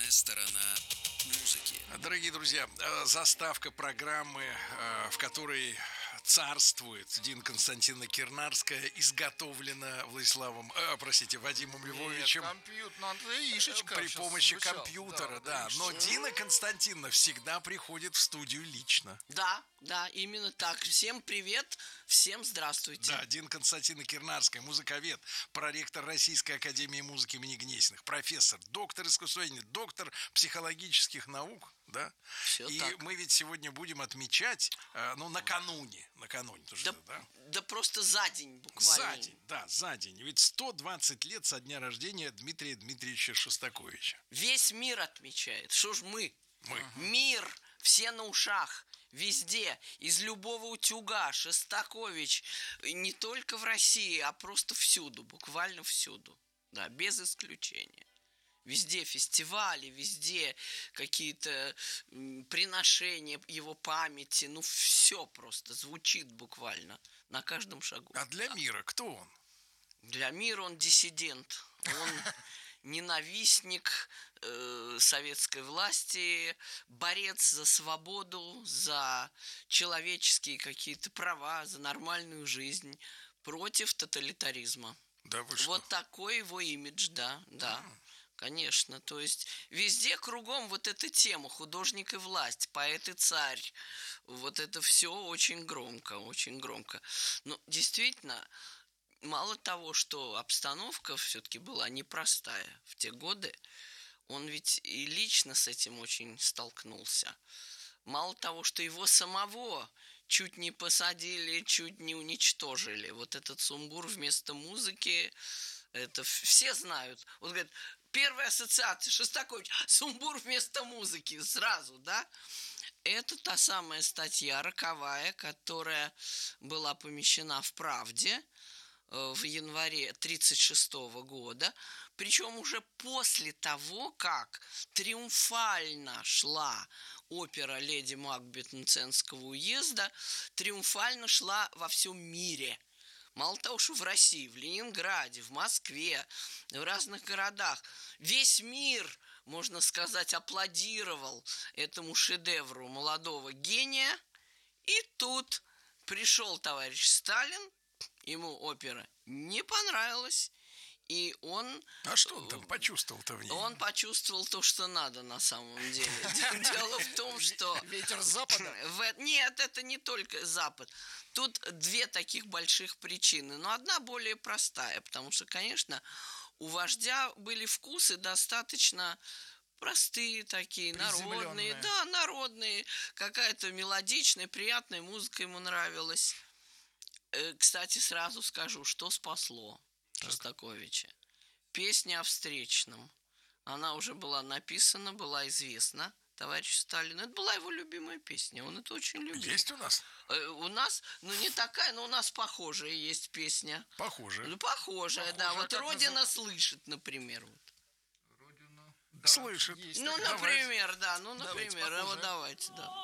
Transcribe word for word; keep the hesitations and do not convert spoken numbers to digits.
Темная сторона музыки. Дорогие друзья, заставка программы, в которой царствует Дина Константиновна Кирнарская, изготовлена Владиславом, э, простите, Вадимом Львовичем. Нет, компьютер, надо яишечка при помощи звучал. компьютера, да. да. Но Дина Константиновна всегда приходит в студию лично. Да, да, именно так. Всем привет, всем здравствуйте. Да, Дина Константиновна Кирнарская, музыковед, проректор Российской академии музыки имени Гнесиных, профессор, доктор искусствоведения, доктор психологических наук, да. Все И так. мы ведь сегодня будем отмечать, э, ну, накануне, накануне, потому что, Да, да. да просто за день буквально. За день, да, за день. Ведь сто двадцать лет со дня рождения Дмитрия Дмитриевича Шостаковича. Весь мир отмечает. Что ж мы? Мы. Мир, все на ушах. Везде, из любого утюга, Шостакович, не только в России, а просто всюду, буквально всюду, да, без исключения. Везде фестивали, везде какие-то м, приношения его памяти, ну все просто звучит буквально на каждом шагу. А для мира кто он? Для мира он диссидент, он ненавистник э, советской власти, борец за свободу, за человеческие какие-то права, за нормальную жизнь, против тоталитаризма. Да вы что? Вот такой его имидж, да, да. Конечно, то есть везде кругом вот эта тема художник и власть, поэт и царь. Вот это все очень громко, очень громко. Но действительно, мало того, что обстановка все-таки была непростая в те годы, он ведь и лично с этим очень столкнулся. Мало того, что его самого чуть не посадили, чуть не уничтожили. Вот этот сумбур вместо музыки, это все знают. Вот говорят, первая ассоциация Шостакович, сумбур вместо музыки, сразу, да? Это та самая статья роковая, которая была помещена в «Правде» в январе тридцать шестого года, причем уже после того, как триумфально шла опера «Леди Макбет» Мценского уезда, триумфально шла во всем мире. Мало того, что в России, в Ленинграде, в Москве, в разных городах, весь мир, можно сказать, аплодировал этому шедевру молодого гения. И тут пришел товарищ Сталин, ему опера не понравилась, и он... А что он там почувствовал-то в ней? Он почувствовал то, что надо на самом деле. Дело в том, что... Ветер с запада? В... Нет, это не только Запад. Тут две таких больших причины. Но одна более простая, потому что, конечно, у вождя были вкусы достаточно простые такие, народные. Да, народные. Какая-то мелодичная, приятная музыка ему нравилась. Кстати, сразу скажу, что спасло Шостаковича. Песня о встречном. Она уже была написана, была известна товарищу Сталину. Это была его любимая песня. Он это очень любил. Есть у нас? У нас, ну не такая, но у нас похожая есть песня. Похоже. Ну, похожая, Похожая, да. Вот как «Родина назов- слышит», например. Вот. Родина. Да, Слышит. есть Ну, такая. например, да. Ну, Давайте например, а вот похожая. давайте, да.